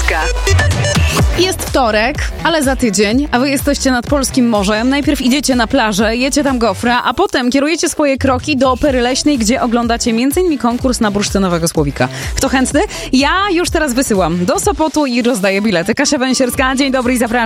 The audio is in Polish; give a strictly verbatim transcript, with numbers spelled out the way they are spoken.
Węsierska. Jest wtorek, ale za tydzień, a wy jesteście nad polskim morzem. Najpierw idziecie na plażę, jecie tam gofra, a potem kierujecie swoje kroki do Opery Leśnej, gdzie oglądacie między innymi konkurs na bursztynowego słowika. Kto chętny? Ja już teraz wysyłam do Sopotu i rozdaję bilety. Kasia Węsierska, dzień dobry i zapraszam.